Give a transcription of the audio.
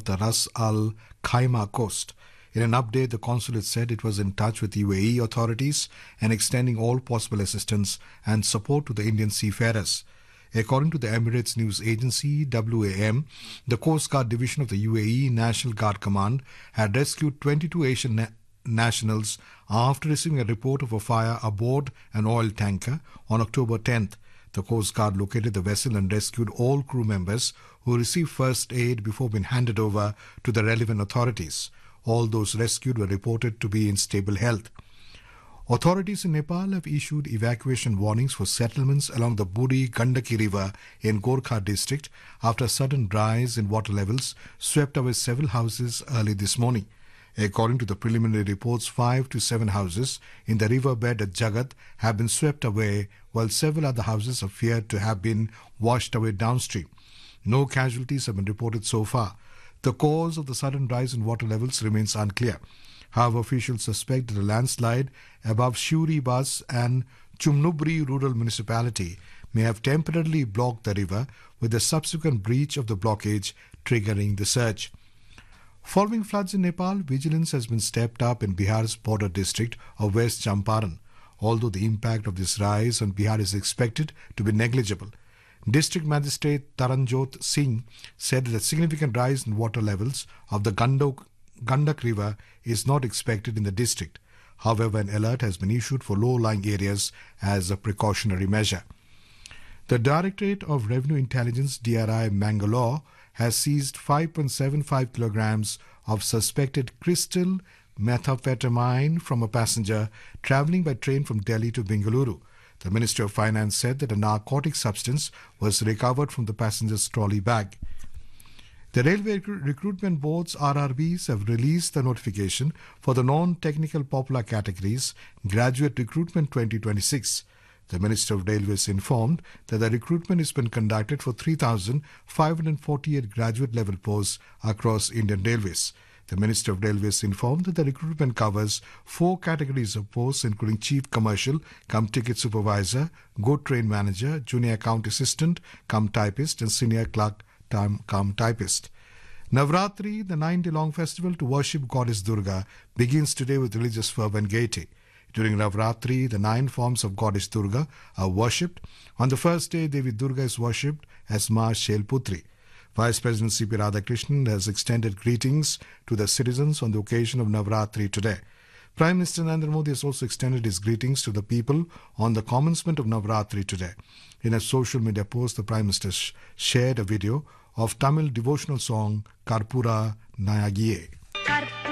off the Ras Al Khaimah coast. In an update, the consulate said it was in touch with UAE authorities and extending all possible assistance and support to the Indian seafarers. According to the Emirates news agency WAM, the Coast Guard Division of the UAE National Guard Command had rescued 22 Asian nationals after receiving a report of a fire aboard an oil tanker on October 10th. The Coast Guard located the vessel and rescued all crew members who received first aid before being handed over to the relevant authorities. All those rescued were reported to be in stable health. Authorities in Nepal have issued evacuation warnings for settlements along the Buri Gandaki River in Gorkha district after a sudden rise in water levels swept away several houses early this morning. According to the preliminary reports, 5 to 7 houses in the riverbed at Jagat have been swept away, while several other houses are feared to have been washed away downstream. No casualties have been reported so far. The cause of the sudden rise in water levels remains unclear. However, officials suspect that a landslide above Shuri Bas and Chumnubri rural municipality may have temporarily blocked the river, with the subsequent breach of the blockage triggering the surge. Following floods in Nepal, vigilance has been stepped up in Bihar's border district of West Champaran, although the impact of this rise on Bihar is expected to be negligible. District Magistrate Taranjot Singh said that a significant rise in water levels of the Gandak River is not expected in the district. However, an alert has been issued for low-lying areas as a precautionary measure. The Directorate of Revenue Intelligence, DRI Mangalore, has seized 5.75 kilograms of suspected crystal methamphetamine from a passenger travelling by train from Delhi to Bengaluru. The Ministry of Finance said that a narcotic substance was recovered from the passenger's trolley bag. The Railway Recruitment Board's RRBs have released the notification for the non-technical popular categories Graduate Recruitment 2026. The Minister of Railways informed that the recruitment has been conducted for 3,548 graduate level posts across Indian Railways. The Minister of Railways informed that the recruitment covers 4 categories of posts, including Chief Commercial, Ticket Supervisor, Go Train Manager, Junior Account Assistant, Typist, and Senior Clerk, Typist. Navratri, the 9-day-long festival to worship Goddess Durga, begins today with religious fervour and gaiety. During Navratri, the 9 forms of Goddess Durga are worshipped. On the first day, Devi Durga is worshipped as Ma Shelputri. Vice President C.P. Radhakrishnan has extended greetings to the citizens on the occasion of Navratri today. Prime Minister Narendra Modi has also extended his greetings to the people on the commencement of Navratri today. In a social media post, the Prime Minister shared a video of Tamil devotional song Karpura Nayagiye.